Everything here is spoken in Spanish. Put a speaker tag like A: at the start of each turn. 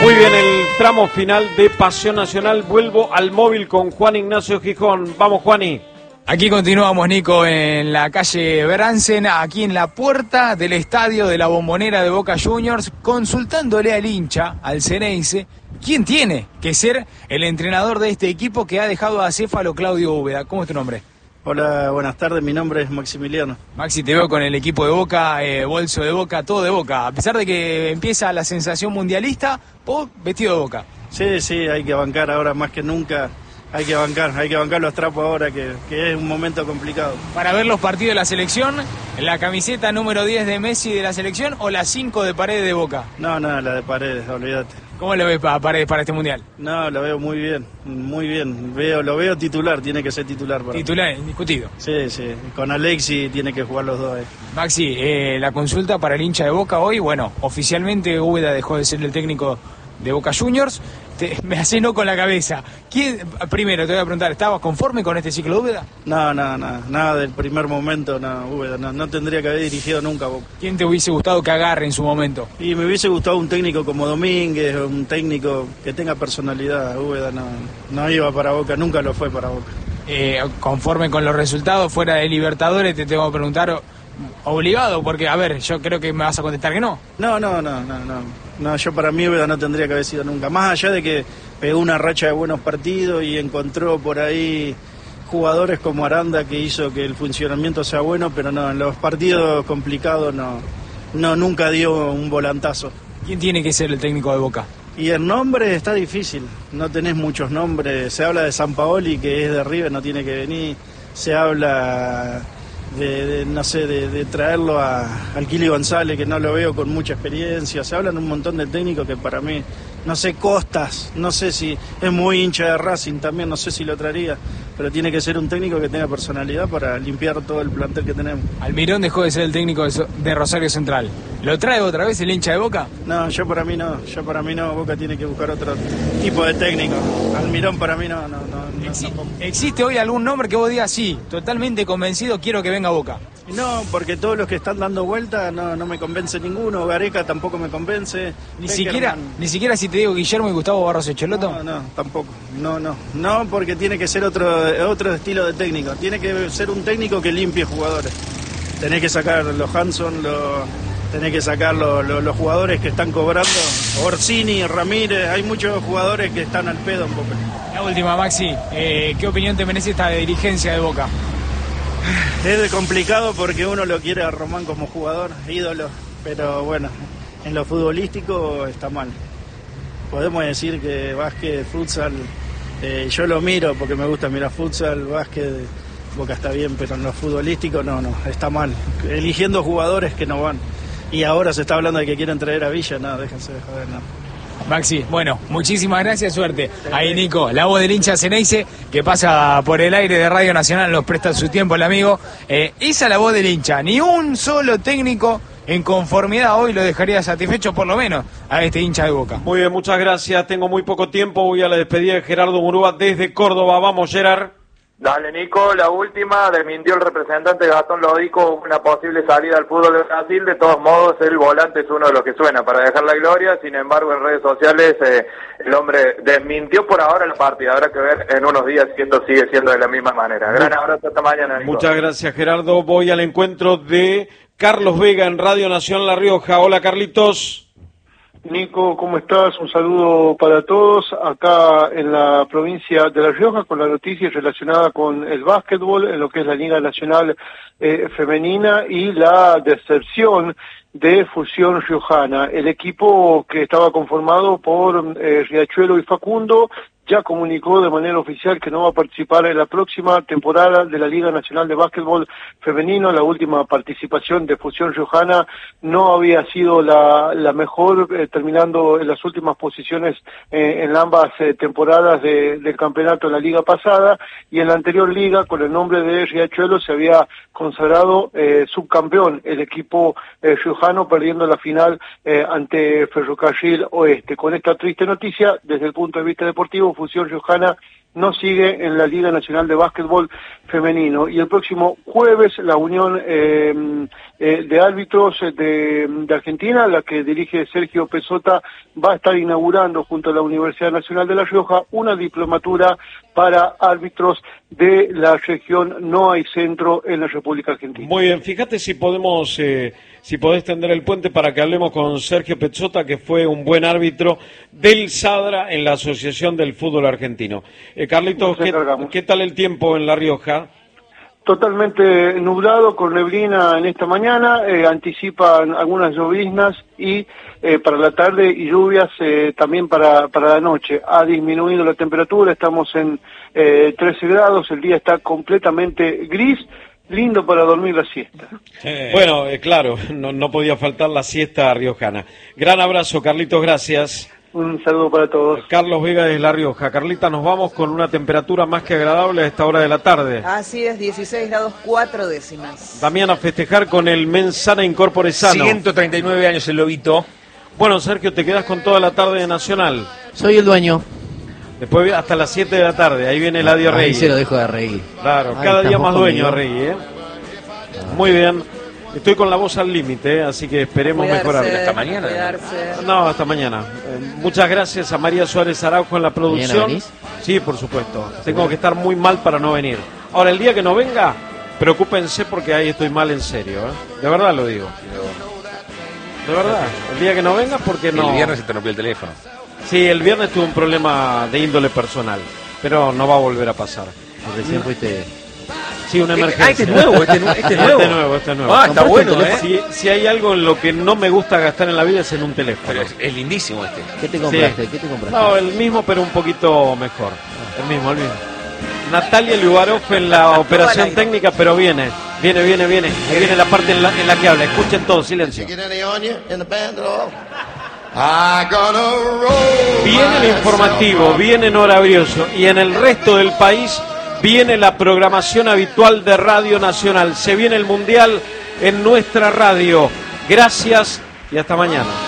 A: Muy bien, el tramo final de Pasión Nacional. Vuelvo al móvil con Juan Ignacio Gijón. Vamos, Juani.
B: Aquí continuamos, Nico, en la calle Bransen, aquí en la puerta del estadio de la Bombonera de Boca Juniors, consultándole al hincha, al Ceneice, quién tiene que ser el entrenador de este equipo que ha dejado a acéfalo Claudio Úbeda. ¿Cómo es tu nombre?
C: Hola, buenas tardes, mi nombre es Maximiliano.
B: Maxi, te veo con el equipo de Boca, bolso de Boca, todo de Boca. A pesar de que empieza la sensación mundialista, vos vestido de Boca.
C: Sí, hay que bancar ahora más que nunca. Hay que bancar los trapos ahora, que es un momento complicado.
B: Para ver los partidos de la selección, ¿la camiseta número 10 de Messi de la selección o la 5 de Paredes de Boca?
C: No, la de Paredes, olvídate.
B: ¿Cómo lo ves para Paredes para este mundial?
C: No, lo veo muy bien. Lo veo titular, tiene que ser titular.
B: Titular, indiscutido.
C: Sí, con Alexis tiene que jugar los dos ahí.
B: Maxi, la consulta para el hincha de Boca hoy, bueno, oficialmente Úbeda dejó de ser el técnico de Boca Juniors. Me hace no con la cabeza. Primero te voy a preguntar, ¿estabas conforme con este ciclo de Úbeda?
C: No, nada del primer momento, Úbeda no tendría que haber dirigido nunca a Boca.
B: ¿Quién te hubiese gustado que agarre en su momento?
C: Y me hubiese gustado un técnico como Domínguez, un técnico que tenga personalidad. Úbeda no iba para Boca, nunca lo fue para Boca.
B: Conforme con los resultados fuera de Libertadores, te tengo que preguntar, obligado, porque a ver, yo creo que me vas a contestar que no.
C: No, yo para mí Úbeda no tendría que haber sido nunca. Más allá de que pegó una racha de buenos partidos y encontró por ahí jugadores como Aranda que hizo que el funcionamiento sea bueno, pero no, en los partidos complicados nunca dio un volantazo.
B: ¿Quién tiene que ser el técnico de Boca?
C: Y el nombre está difícil, no tenés muchos nombres. Se habla de Sampaoli, que es de River, no tiene que venir. Se habla de traerlo al Kili González, que no lo veo con mucha experiencia. Se hablan un montón de técnicos que para mí, no sé, Costas, no sé si es muy hincha de Racing también, no sé si lo traería, pero tiene que ser un técnico que tenga personalidad para limpiar todo el plantel que tenemos.
B: Almirón dejó de ser el técnico de Rosario Central. ¿Lo trae otra vez el hincha de Boca?
C: No, yo para mí no. Boca tiene que buscar otro tipo de técnico. Almirón para mí no.
B: ¿Existe hoy algún nombre que vos digas, sí, totalmente convencido, quiero que venga a Boca?
C: No, porque todos los que están dando vuelta no me convence ninguno. Gareca tampoco me convence.
B: Ni siquiera si te digo Guillermo y Gustavo Barros Echelotto.
C: No, tampoco. No, porque tiene que ser otro estilo de técnico. Tiene que ser un técnico que limpie jugadores. Tenés que sacar los Hanson, tenés que sacar los jugadores que están cobrando. Orsini, Ramírez, hay muchos jugadores que están al pedo en Boca.
B: La última, Maxi, ¿qué opinión te merece esta dirigencia de Boca?
C: Es complicado porque uno lo quiere a Román como jugador, ídolo, pero bueno, en lo futbolístico está mal. Podemos decir que básquet, futsal, yo lo miro porque me gusta mirar futsal, básquet, Boca está bien, pero en lo futbolístico no, está mal. Eligiendo jugadores que no van. Y ahora se está hablando de que quieren traer a Villa, déjense de joder,
B: Maxi, bueno, muchísimas gracias, suerte. Ahí Nico, la voz del hincha Ceneice, que pasa por el aire de Radio Nacional, nos presta su tiempo el amigo. Esa es la voz del hincha, ni un solo técnico en conformidad hoy lo dejaría satisfecho, por lo menos, a este hincha de Boca.
A: Muy bien, muchas gracias, tengo muy poco tiempo, voy a la despedida de Gerardo Murúa desde Córdoba. Vamos, Gerard.
D: Dale, Nico, la última, desmintió el representante Gastón Lodico una posible salida al fútbol de Brasil. De todos modos, el volante es uno de los que suena para dejar la gloria. Sin embargo, en redes sociales el hombre desmintió por ahora la partida. Habrá que ver en unos días si esto sigue siendo de la misma manera. Gran abrazo, hasta mañana, Nico.
A: Muchas gracias, Gerardo. Voy al encuentro de Carlos Vega en Radio Nacional La Rioja. Hola, Carlitos.
E: Nico, ¿cómo estás? Un saludo para todos acá en la provincia de La Rioja con la noticia relacionada con el básquetbol en lo que es la Liga Nacional Femenina y la deserción de Fusión Riojana. El equipo que estaba conformado por Riachuelo y Facundo ya comunicó de manera oficial que no va a participar en la próxima temporada de la Liga Nacional de Básquetbol Femenino. La última participación de Fusión Riojana no había sido la mejor, terminando en las últimas posiciones en ambas temporadas del campeonato en la liga pasada, y en la anterior liga, con el nombre de Riachuelo, se había consagrado subcampeón el equipo riojano, perdiendo la final ante Ferrocarril Oeste. Con esta triste noticia, desde el punto de vista deportivo, Fusión Riojana no sigue en la Liga Nacional de Básquetbol Femenino. Y el próximo jueves la Unión de Árbitros de Argentina, la que dirige Sergio Pezzota, va a estar inaugurando junto a la Universidad Nacional de La Rioja una diplomatura para árbitros de la región NOA y Centro en la República Argentina.
A: Muy bien, fíjate si podemos, si podés tender el puente para que hablemos con Sergio Pezzota, que fue un buen árbitro del SADRA en la Asociación del Fútbol Argentino. Carlitos, ¿qué tal el tiempo en La Rioja?
E: Totalmente nublado, con neblina en esta mañana, anticipan algunas lloviznas y para la tarde y lluvias también para la noche. Ha disminuido la temperatura, estamos en 13 grados, el día está completamente gris, lindo para dormir la siesta.
A: Bueno, claro, no podía faltar la siesta riojana. Gran abrazo, Carlitos, gracias.
E: Un saludo para todos.
A: Carlos Vega de La Rioja. Carlita, nos vamos con una temperatura más que agradable a esta hora de la tarde.
F: Así es, 16 grados 4 décimas.
A: Damián, a festejar con el Mens Sana Incorpore Sano.
B: 139 años el lobito.
A: Bueno, Sergio, te quedas con toda la tarde de Nacional.
G: Soy el dueño.
A: Después hasta las 7 de la tarde, ahí viene Eladio Rey.
G: Ahí se lo dejo de reír.
A: Claro,
G: Ahí
A: cada día
G: estamos
A: más dueño
G: conmigo.
A: Rey, ¿eh? Muy bien. Estoy con la voz al límite, así que esperemos mejorarla.
B: Hasta mañana.
A: No, hasta mañana. Muchas gracias a María Suárez Araujo en la producción.
G: ¿Mañana venís?
A: Sí, por supuesto. Tengo que estar muy mal para no venir. Ahora, el día que no venga, preocúpense porque ahí estoy mal en serio, ¿eh? De verdad lo digo. De verdad. El día que no venga, porque no.
B: El viernes se te rompió el teléfono.
A: Sí, el viernes tuve un problema de índole personal, pero no va a volver a pasar.
G: Recién fuiste...
A: Sí, una emergencia.
B: Este es nuevo, este es nuevo.
A: Este es nuevo.
B: Ah, está bueno, ¿eh?
A: Si hay algo en lo que no me gusta gastar en la vida es en un teléfono.
B: Pero es lindísimo este.
G: ¿Qué te compraste?
A: Sí.
G: ¿Qué te compraste?
A: No, el mismo, pero un poquito mejor. El mismo. Natalia Lugarov en la operación técnica, pero viene. Ahí viene la parte en la que habla. Escuchen todos, silencio. Viene el informativo, viene Nora Brioso, y en el resto del país viene la programación habitual de Radio Nacional. Se viene el Mundial en nuestra radio. Gracias y hasta mañana.